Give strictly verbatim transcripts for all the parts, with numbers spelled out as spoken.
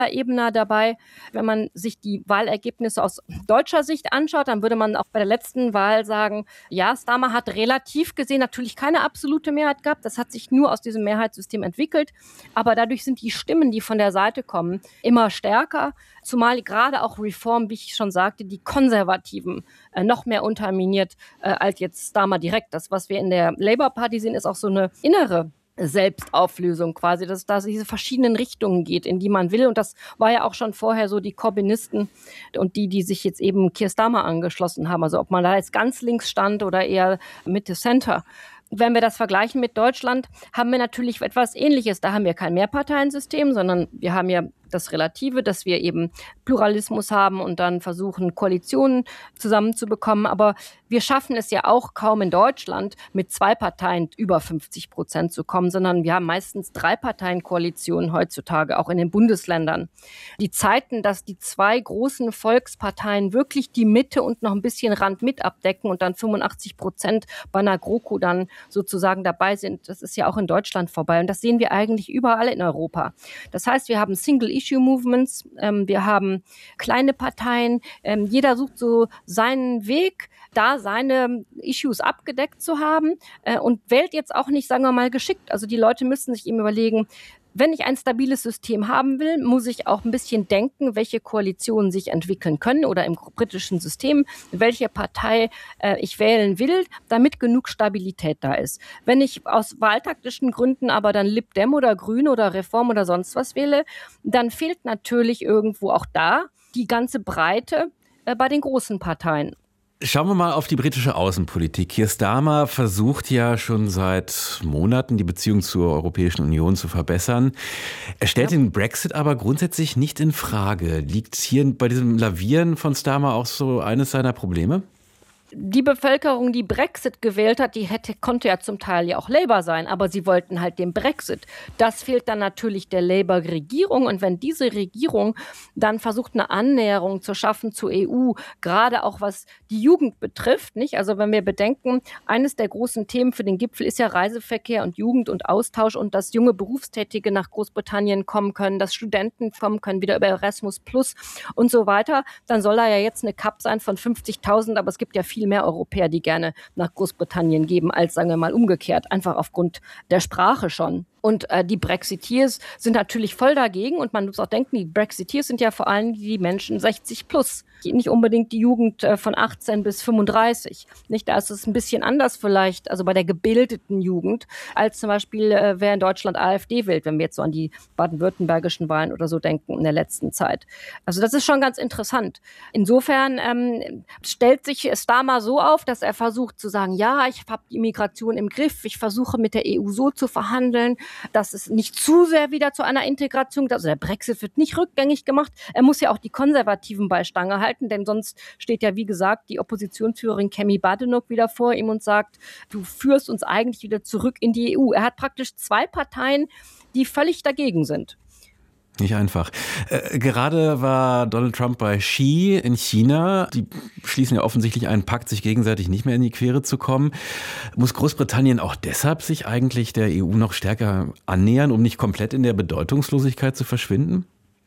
Ebene dabei. Wenn man sich die Wahlergebnisse aus deutscher Sicht anschaut, dann würde man auch bei der letzten Wahl sagen, ja, Starmer hat relativ gesehen natürlich keine absolute Mehrheit gehabt. Das hat sich nur aus diesem Mehrheitssystem entwickelt. Aber dadurch sind die Stimmen, die von der Seite kommen, immer stärker. Zumal gerade auch Reform, wie ich schon sagte, die Konservativen äh, noch mehr unterminiert äh, als jetzt Starmer direkt. Das, was wir in der Labour Party sehen, ist auch so eine innere Selbstauflösung quasi, dass es da diese verschiedenen Richtungen geht, in die man will. Und das war ja auch schon vorher so die Corbynisten und die, die sich jetzt eben Keir Starmer angeschlossen haben. Also ob man da jetzt ganz links stand oder eher Mitte Center. Wenn wir das vergleichen mit Deutschland, haben wir natürlich etwas Ähnliches. Da haben wir kein Mehrparteiensystem, sondern wir haben ja das Relative, dass wir eben Pluralismus haben und dann versuchen, Koalitionen zusammenzubekommen. Aber wir schaffen es ja auch kaum in Deutschland, mit zwei Parteien über fünfzig Prozent zu kommen, sondern wir haben meistens Drei-Parteien-Koalitionen heutzutage, auch in den Bundesländern. Die Zeiten, dass die zwei großen Volksparteien wirklich die Mitte und noch ein bisschen Rand mit abdecken und dann fünfundachtzig Prozent bei einer GroKo dann sozusagen dabei sind, das ist ja auch in Deutschland vorbei. Und das sehen wir eigentlich überall in Europa. Das heißt, wir haben Single-Issue-Movements, ähm, wir haben kleine Parteien, ähm, jeder sucht so seinen Weg, da seine Issues abgedeckt zu haben äh, und wählt jetzt auch nicht, sagen wir mal, geschickt. Also die Leute müssen sich eben überlegen, wenn ich ein stabiles System haben will, muss ich auch ein bisschen denken, welche Koalitionen sich entwickeln können oder im britischen System, welche Partei äh, ich wählen will, damit genug Stabilität da ist. Wenn ich aus wahltaktischen Gründen aber dann Lib Dem oder Grün oder Reform oder sonst was wähle, dann fehlt natürlich irgendwo auch da die ganze Breite äh, bei den großen Parteien. Schauen wir mal auf die britische Außenpolitik. Keir Starmer versucht ja schon seit Monaten, die Beziehung zur Europäischen Union zu verbessern. Er stellt ja den Brexit aber grundsätzlich nicht in Frage. Liegt hier bei diesem Lavieren von Starmer auch so eines seiner Probleme? Die Bevölkerung, die Brexit gewählt hat, die hätte, konnte ja zum Teil ja auch Labour sein, aber sie wollten halt den Brexit. Das fehlt dann natürlich der Labour-Regierung. Und wenn diese Regierung dann versucht, eine Annäherung zu schaffen zur E U, gerade auch was die Jugend betrifft, nicht? Also wenn wir bedenken, eines der großen Themen für den Gipfel ist ja Reiseverkehr und Jugend und Austausch und dass junge Berufstätige nach Großbritannien kommen können, dass Studenten kommen können, wieder über Erasmus Plus und so weiter, dann soll da ja jetzt eine Cap sein von fünfzigtausend, aber es gibt ja viele viel mehr Europäer, die gerne nach Großbritannien geben, als, sagen wir mal, umgekehrt, einfach aufgrund der Sprache schon. Und äh, die Brexiteers sind natürlich voll dagegen und man muss auch denken, die Brexiteers sind ja vor allem die Menschen sechzig plus, nicht unbedingt die Jugend äh, von achtzehn bis fünfunddreißig. Nicht? Da ist es ein bisschen anders vielleicht, also bei der gebildeten Jugend, als zum Beispiel, äh, wer in Deutschland AfD wählt, wenn wir jetzt so an die baden-württembergischen Wahlen oder so denken in der letzten Zeit. Also das ist schon ganz interessant. Insofern ähm, stellt sich Starmer so auf, dass er versucht zu sagen, ja, ich habe die Migration im Griff, ich versuche mit der E U so zu verhandeln, dass es nicht zu sehr wieder zu einer Integration, also der Brexit wird nicht rückgängig gemacht. Er muss ja auch die Konservativen bei Stange halten, denn sonst steht ja, wie gesagt, die Oppositionsführerin Kemi Badenoch wieder vor ihm und sagt, du führst uns eigentlich wieder zurück in die E U. Er hat praktisch zwei Parteien, die völlig dagegen sind. Nicht einfach. Äh, gerade war Donald Trump bei Xi in China. Die schließen ja offensichtlich einen Pakt, sich gegenseitig nicht mehr in die Quere zu kommen. Muss Großbritannien auch deshalb sich eigentlich der E U noch stärker annähern, um nicht komplett in der Bedeutungslosigkeit zu verschwinden?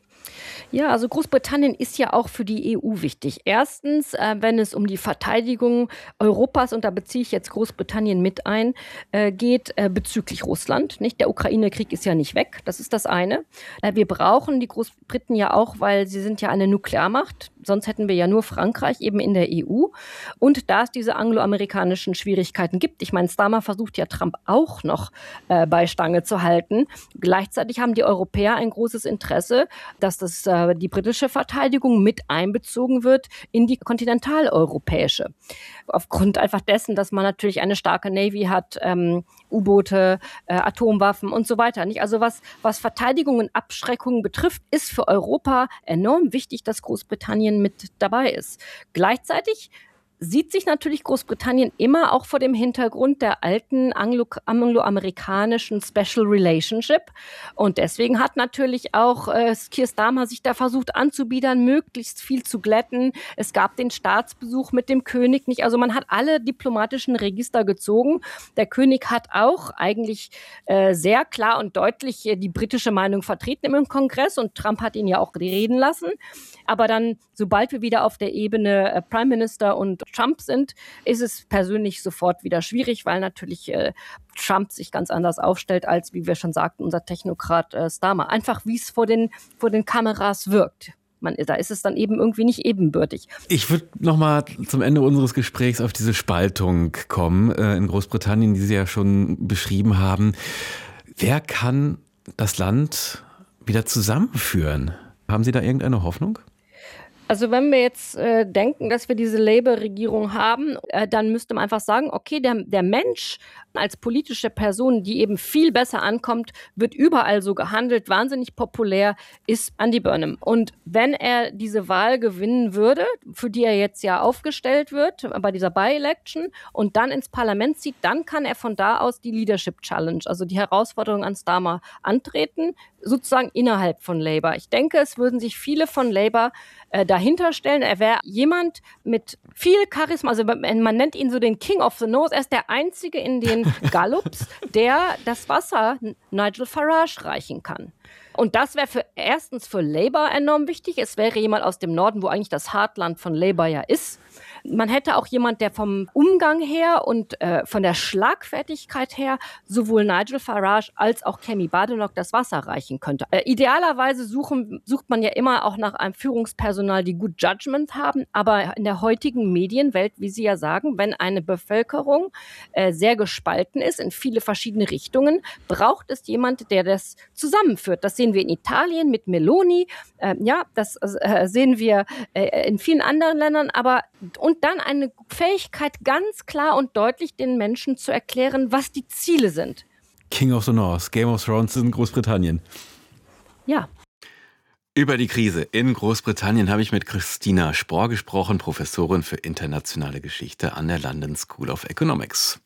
Ja, also Großbritannien ist ja auch für die E U wichtig. Erstens, äh, wenn es um die Verteidigung Europas, und da beziehe ich jetzt Großbritannien mit ein, äh, geht äh, bezüglich Russland. Nicht? Der Ukraine-Krieg ist ja nicht weg, das ist das eine. Äh, wir brauchen die Großbriten ja auch, weil sie sind ja eine Nuklearmacht. Sonst hätten wir ja nur Frankreich eben in der E U. Und da es diese angloamerikanischen Schwierigkeiten gibt, ich meine, Starmer versucht ja Trump auch noch äh, bei Stange zu halten. Gleichzeitig haben die Europäer ein großes Interesse, dass das äh, die britische Verteidigung mit einbezogen wird in die kontinentaleuropäische. Aufgrund einfach dessen, dass man natürlich eine starke Navy hat, ähm, U-Boote, äh, Atomwaffen und so weiter. Nicht? Also was, was Verteidigung und Abschreckung betrifft, ist für Europa enorm wichtig, dass Großbritannien mit dabei ist. Gleichzeitig sieht sich natürlich Großbritannien immer auch vor dem Hintergrund der alten anglo- angloamerikanischen Special Relationship. Und deswegen hat natürlich auch äh, Keir Starmer sich da versucht anzubiedern, möglichst viel zu glätten. Es gab den Staatsbesuch mit dem König nicht. Also man hat alle diplomatischen Register gezogen. Der König hat auch eigentlich äh, sehr klar und deutlich äh, die britische Meinung vertreten im Kongress und Trump hat ihn ja auch reden lassen. Aber dann, sobald wir wieder auf der Ebene äh, Prime Minister und Trump sind, ist es persönlich sofort wieder schwierig, weil natürlich äh, Trump sich ganz anders aufstellt, als, wie wir schon sagten, unser Technokrat äh, Starmer. Einfach, wie es vor den, vor den Kameras wirkt. Man, da ist es dann eben irgendwie nicht ebenbürtig. Ich würde noch mal zum Ende unseres Gesprächs auf diese Spaltung kommen äh, in Großbritannien, die Sie ja schon beschrieben haben. Wer kann das Land wieder zusammenführen? Haben Sie da irgendeine Hoffnung? Also wenn wir jetzt äh, denken, dass wir diese Labour-Regierung haben, äh, dann müsste man einfach sagen, okay, der, der Mensch als politische Person, die eben viel besser ankommt, wird überall so gehandelt, wahnsinnig populär, ist Andy Burnham. Und wenn er diese Wahl gewinnen würde, für die er jetzt ja aufgestellt wird, bei dieser By-Election, und dann ins Parlament zieht, dann kann er von da aus die Leadership Challenge, also die Herausforderung an Starmer, antreten, sozusagen innerhalb von Labour. Ich denke, es würden sich viele von Labour äh, dahinter stellen. Er wäre jemand mit viel Charisma, also man nennt ihn so den King of the Nose. Er ist der Einzige in den Gallups, der das Wasser Nigel Farage reichen kann. Und das wäre für erstens für Labour enorm wichtig. Es wäre jemand aus dem Norden, wo eigentlich das Heartland von Labour ja ist. Man hätte auch jemand, der vom Umgang her und äh, von der Schlagfertigkeit her sowohl Nigel Farage als auch Kemi Badenoch das Wasser reichen könnte. Äh, idealerweise suchen, sucht man ja immer auch nach einem Führungspersonal, die gut Judgment haben. Aber in der heutigen Medienwelt, wie Sie ja sagen, wenn eine Bevölkerung äh, sehr gespalten ist in viele verschiedene Richtungen, braucht es jemand, der das zusammenführt. Das sehen wir in Italien mit Meloni. Äh, ja, das äh, sehen wir äh, in vielen anderen Ländern. Aber und dann eine Fähigkeit, ganz klar und deutlich den Menschen zu erklären, was die Ziele sind. King of the North, Game of Thrones in Großbritannien. Ja. Über die Krise in Großbritannien habe ich mit Christina Spohr gesprochen, Professorin für internationale Geschichte an der London School of Economics.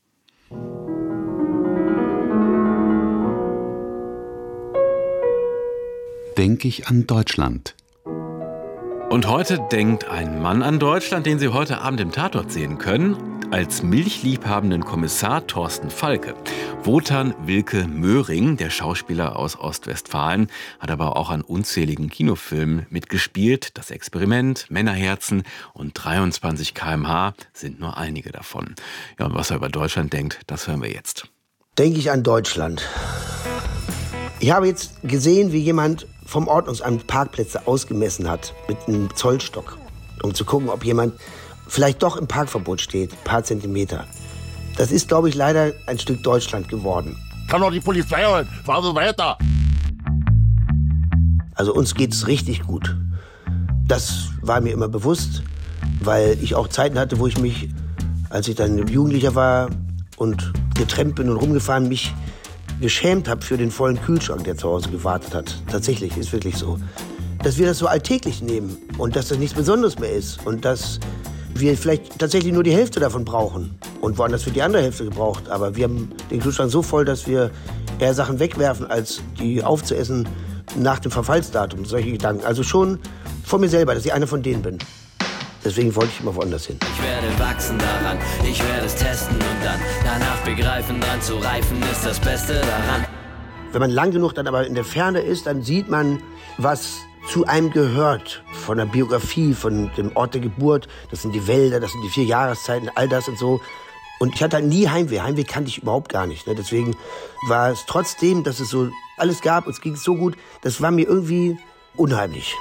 Denke ich an Deutschland. Und heute denkt ein Mann an Deutschland, den Sie heute Abend im Tatort sehen können, als milchliebhabenden Kommissar Thorsten Falke. Wotan Wilke Möhring, der Schauspieler aus Ostwestfalen, hat aber auch an unzähligen Kinofilmen mitgespielt. Das Experiment, Männerherzen und dreiundzwanzig Kilometer pro Stunde sind nur einige davon. Ja, und was er über Deutschland denkt, das hören wir jetzt. Denke ich an Deutschland. Ich habe jetzt gesehen, wie jemand vom Ordnungsamt Parkplätze ausgemessen hat mit einem Zollstock, um zu gucken, ob jemand vielleicht doch im Parkverbot steht, ein paar Zentimeter. Das ist, glaube ich, leider ein Stück Deutschland geworden. Kann doch die Polizei holen, fahren Sie weiter. Also uns geht's richtig gut. Das war mir immer bewusst, weil ich auch Zeiten hatte, wo ich mich, als ich dann Jugendlicher war und getrennt bin und rumgefahren, mich geschämt habe für den vollen Kühlschrank, der zu Hause gewartet hat. Tatsächlich, ist wirklich so. Dass wir das so alltäglich nehmen und dass das nichts Besonderes mehr ist und dass wir vielleicht tatsächlich nur die Hälfte davon brauchen und woanders wird die andere Hälfte gebraucht. Aber wir haben den Kühlschrank so voll, dass wir eher Sachen wegwerfen, als die aufzuessen nach dem Verfallsdatum. Solche Gedanken. Also schon von mir selber, dass ich einer von denen bin. Deswegen wollte ich immer woanders hin. Ich werde wachsen daran, ich werde es testen und dann danach begreifen, dran zu reifen ist das Beste daran. Wenn man lang genug dann aber in der Ferne ist, dann sieht man, was zu einem gehört. Von der Biografie, von dem Ort der Geburt. Das sind die Wälder, das sind die vier Jahreszeiten, all das und so. Und ich hatte halt nie Heimweh. Heimweh kannte ich überhaupt gar nicht. Ne? Deswegen war es trotzdem, dass es so alles gab, uns ging es so gut, das war mir irgendwie unheimlich.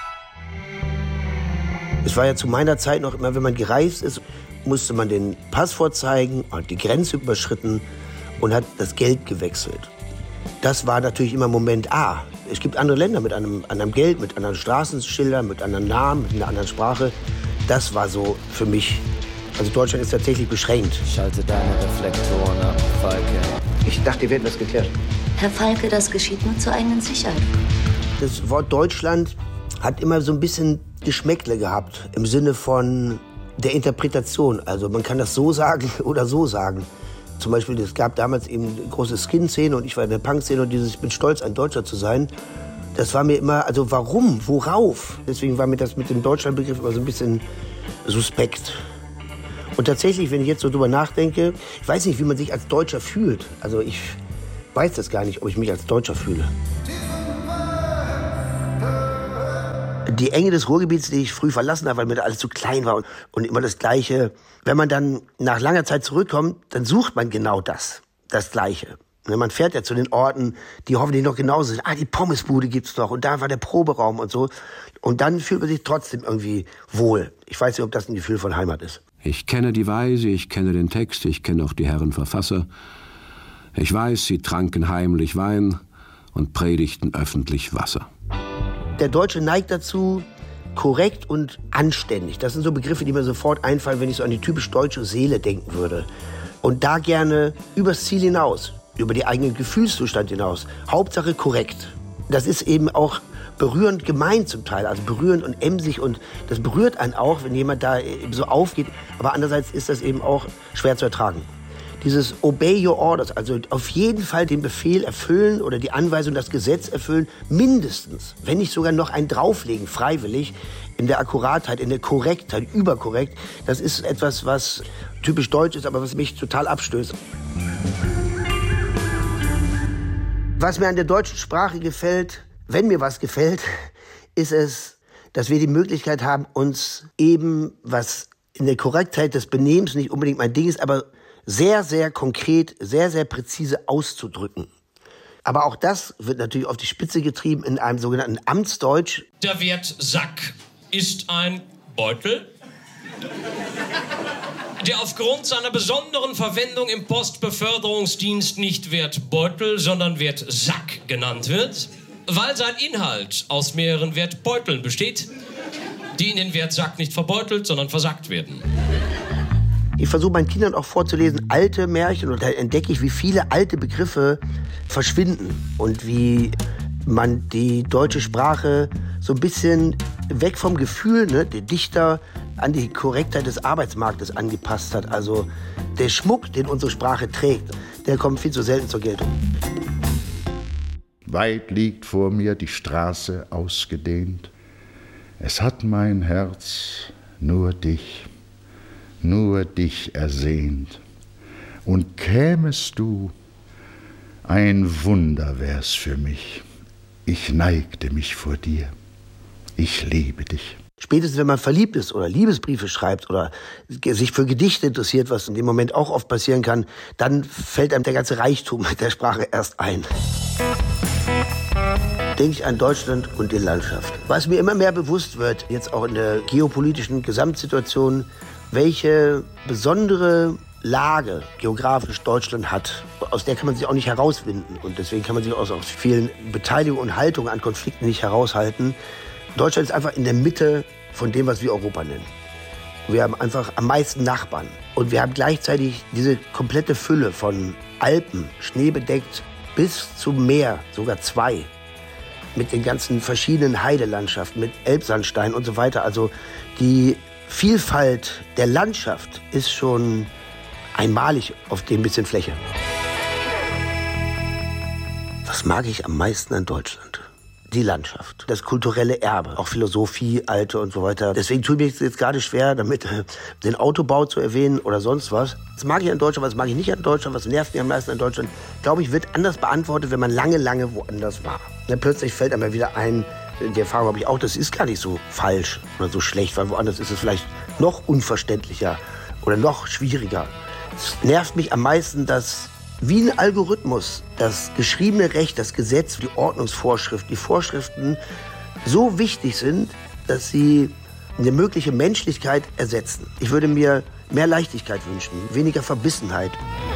Es war ja zu meiner Zeit noch immer, wenn man gereist ist, musste man den Pass vorzeigen, hat die Grenze überschritten und hat das Geld gewechselt. Das war natürlich immer Moment A. Es gibt andere Länder mit einem anderen Geld, mit anderen Straßenschildern, mit anderen Namen, mit einer anderen Sprache. Das war so für mich. Also Deutschland ist tatsächlich beschränkt. Schalte deine Reflektoren ab, Falke. Ich dachte, wir hätten das geklärt. Herr Falke, das geschieht nur zur eigenen Sicherheit. Das Wort Deutschland hat immer so ein bisschen Geschmäckle gehabt. Im Sinne von der Interpretation. Also man kann das so sagen oder so sagen. Zum Beispiel, es gab damals eben eine große Skin-Szene und ich war in der Punk-Szene und dieses, ich bin stolz, ein Deutscher zu sein. Das war mir immer, also warum, worauf? Deswegen war mir das mit dem Deutschlandbegriff immer so ein bisschen suspekt. Und tatsächlich, wenn ich jetzt so drüber nachdenke, ich weiß nicht, wie man sich als Deutscher fühlt. Also ich weiß das gar nicht, ob ich mich als Deutscher fühle. Die Enge des Ruhrgebiets, die ich früh verlassen habe, weil mir da alles zu klein war und, und immer das Gleiche. Wenn man dann nach langer Zeit zurückkommt, dann sucht man genau das, das Gleiche. Man fährt ja zu den Orten, die hoffentlich noch genauso sind. Ah, die Pommesbude gibt's noch und da war der Proberaum und so. Und dann fühlt man sich trotzdem irgendwie wohl. Ich weiß nicht, ob das ein Gefühl von Heimat ist. Ich kenne die Weise, ich kenne den Text, ich kenne auch die Herren Verfasser. Ich weiß, sie tranken heimlich Wein und predigten öffentlich Wasser. Der Deutsche neigt dazu, korrekt und anständig. Das sind so Begriffe, die mir sofort einfallen, wenn ich so an die typisch deutsche Seele denken würde. Und da gerne übers Ziel hinaus, über die eigenen Gefühlszustand hinaus. Hauptsache korrekt. Das ist eben auch berührend gemeint zum Teil, also berührend und emsig und das berührt einen auch, wenn jemand da eben so aufgeht. Aber andererseits ist das eben auch schwer zu ertragen. Dieses Obey your orders, also auf jeden Fall den Befehl erfüllen oder die Anweisung, das Gesetz erfüllen, mindestens, wenn nicht sogar noch einen drauflegen, freiwillig, in der Akkuratheit, in der Korrektheit, überkorrekt. Das ist etwas, was typisch deutsch ist, aber was mich total abstößt. Was mir an der deutschen Sprache gefällt, wenn mir was gefällt, ist es, dass wir die Möglichkeit haben, uns eben, was in der Korrektheit des Benehmens nicht unbedingt mein Ding ist, aber sehr, sehr konkret, sehr, sehr präzise auszudrücken. Aber auch das wird natürlich auf die Spitze getrieben in einem sogenannten Amtsdeutsch. Der Wert Sack ist ein Beutel, der aufgrund seiner besonderen Verwendung im Postbeförderungsdienst nicht Wertbeutel, sondern Wertsack genannt wird, weil sein Inhalt aus mehreren Wertbeuteln besteht, die in den Wertsack nicht verbeutelt, sondern versackt werden. Ich versuche meinen Kindern auch vorzulesen alte Märchen und da entdecke ich, wie viele alte Begriffe verschwinden und wie man die deutsche Sprache so ein bisschen weg vom Gefühl, ne, der Dichter an die Korrektheit des Arbeitsmarktes angepasst hat. Also der Schmuck, den unsere Sprache trägt, der kommt viel zu selten zur Geltung. Weit liegt vor mir die Straße ausgedehnt. Es hat mein Herz nur dich, nur dich ersehnt. Und kämest du, ein Wunder wär's für mich. Ich neigte mich vor dir. Ich liebe dich. Spätestens, wenn man verliebt ist oder Liebesbriefe schreibt oder sich für Gedichte interessiert, was in dem Moment auch oft passieren kann, dann fällt einem der ganze Reichtum der Sprache erst ein. Denke ich an Deutschland und die Landschaft. Was mir immer mehr bewusst wird, jetzt auch in der geopolitischen Gesamtsituation, welche besondere Lage geografisch Deutschland hat. Aus der kann man sich auch nicht herauswinden. Und deswegen kann man sich auch aus vielen Beteiligungen und Haltungen an Konflikten nicht heraushalten. Deutschland ist einfach in der Mitte von dem, was wir Europa nennen. Wir haben einfach am meisten Nachbarn. Und wir haben gleichzeitig diese komplette Fülle von Alpen, schneebedeckt, bis zum Meer, sogar zwei. Mit den ganzen verschiedenen Heidelandschaften, mit Elbsandstein und so weiter. Also die Vielfalt der Landschaft ist schon einmalig auf dem bisschen Fläche. Was mag ich am meisten an Deutschland? Die Landschaft, das kulturelle Erbe, auch Philosophie, Alte und so weiter. Deswegen tue ich mir jetzt gerade schwer, damit äh, den Autobau zu erwähnen oder sonst was. Was mag ich an Deutschland, was mag ich nicht an Deutschland, was nervt mich am meisten an Deutschland? Glaube ich, wird anders beantwortet, wenn man lange, lange woanders war. Ja, plötzlich fällt einem wieder ein, die Erfahrung habe ich auch, das ist gar nicht so falsch oder so schlecht, weil woanders ist es vielleicht noch unverständlicher oder noch schwieriger. Es nervt mich am meisten, dass wie ein Algorithmus das geschriebene Recht, das Gesetz, die Ordnungsvorschrift, die Vorschriften so wichtig sind, dass sie eine mögliche Menschlichkeit ersetzen. Ich würde mir mehr Leichtigkeit wünschen, weniger Verbissenheit.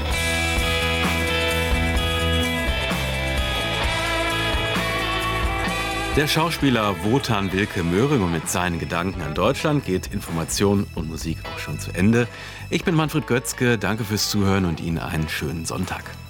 Der Schauspieler Wotan Wilke Möhring und mit seinen Gedanken an Deutschland geht Information und Musik auch schon zu Ende. Ich bin Manfred Götzke, danke fürs Zuhören und Ihnen einen schönen Sonntag.